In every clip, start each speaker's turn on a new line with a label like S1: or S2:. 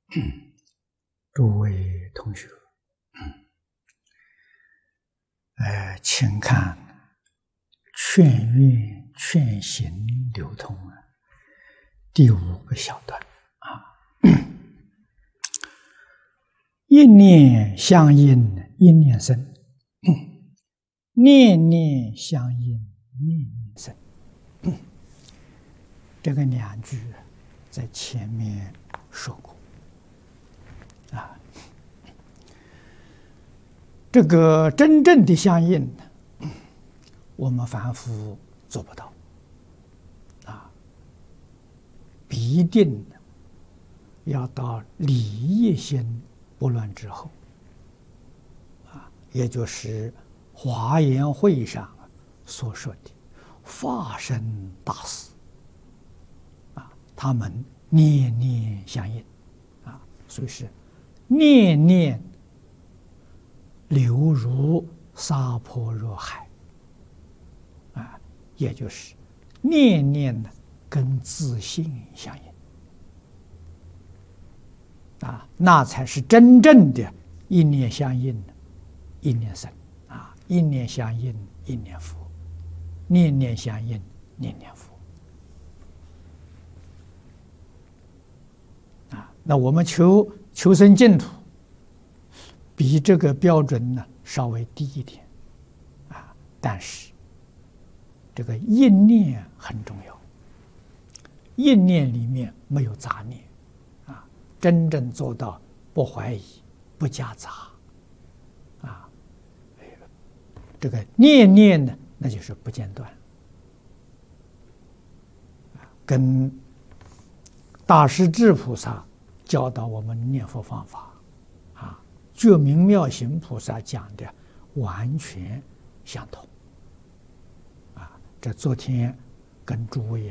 S1: 诸位同学，请看劝愿劝行流通第5个小段一念相应，一念生；念念相应，念念生。这个2句在前面说过这个真正的相应，我们凡夫做不到必定要到理业心不乱之后也就是华严会上所说的法身大士他们念念相应所以是念念流入沙婆若海也就是念念跟自性相应那才是真正的一念相应，一念生一念相应，一念佛；念念相应，念念佛那我们求生净土，比这个标准呢稍微低一点但是这个一念很重要，一念里面没有杂念真正做到不怀疑、不夹杂这个念念呢，那就是不间断跟大势至菩萨教导我们念佛方法觉明妙行菩萨讲的完全相同这昨天跟诸位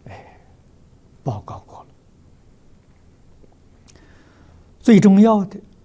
S1: 报告过了。最重要的